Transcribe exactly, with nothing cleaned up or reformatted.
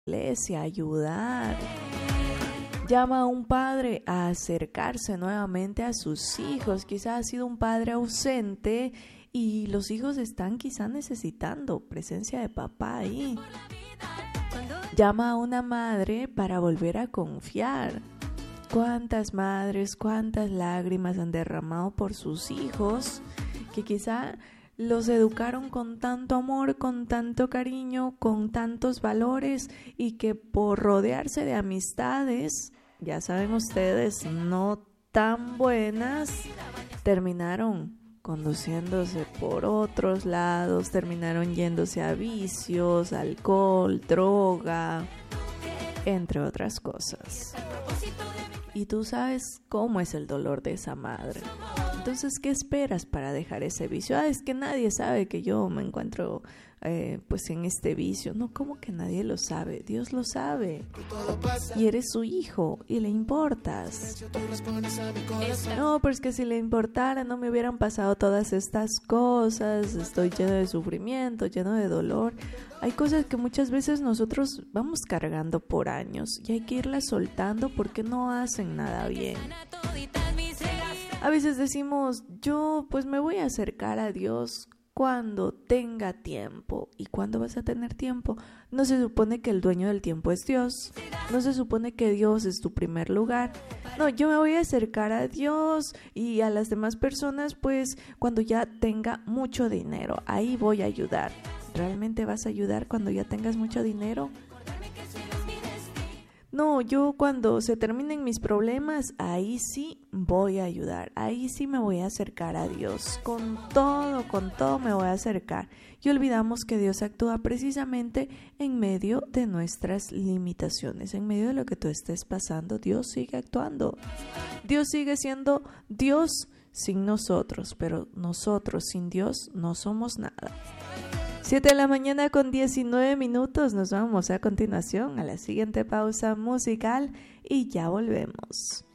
iglesia, ayudar. Llama a un padre a acercarse nuevamente a sus hijos. Quizás ha sido un padre ausente y los hijos están quizás necesitando presencia de papá ahí. Llama a una madre para volver a confiar. ¿Cuántas madres, cuántas lágrimas han derramado por sus hijos que quizá los educaron con tanto amor, con tanto cariño, con tantos valores y que por rodearse de amistades, ya saben ustedes, no tan buenas, terminaron conduciéndose por otros lados, terminaron yéndose a vicios, alcohol, droga, entre otras cosas? Y tú sabes cómo es el dolor de esa madre. Entonces, ¿qué esperas para dejar ese vicio? Ah, es que nadie sabe que yo me encuentro eh, pues en este vicio. No, ¿cómo que nadie lo sabe? Dios lo sabe. Y eres su hijo y le importas. No, pero es que si le importara no me hubieran pasado todas estas cosas. Estoy lleno de sufrimiento, lleno de dolor. Hay cosas que muchas veces nosotros vamos cargando por años y hay que irlas soltando porque no hacen nada bien. A veces decimos, yo pues me voy a acercar a Dios cuando tenga tiempo. ¿Y cuándo vas a tener tiempo? No se supone que el dueño del tiempo es Dios. No se supone que Dios es tu primer lugar. No, yo me voy a acercar a Dios y a las demás personas pues cuando ya tenga mucho dinero. Ahí voy a ayudar. ¿Realmente vas a ayudar cuando ya tengas mucho dinero? No, yo cuando se terminen mis problemas, ahí sí voy a ayudar, ahí sí me voy a acercar a Dios, con todo, con todo me voy a acercar. Y olvidamos que Dios actúa precisamente en medio de nuestras limitaciones, en medio de lo que tú estés pasando, Dios sigue actuando. Dios sigue siendo Dios sin nosotros, pero nosotros sin Dios no somos nada. siete de la mañana con diecinueve minutos, nos vamos a continuación a la siguiente pausa musical y ya volvemos.